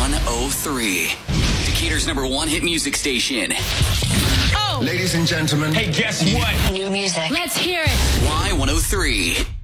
Y103. Decatur's #1 hit music station. Ladies and gentlemen. Hey, guess what? New music. Let's hear it. Y103.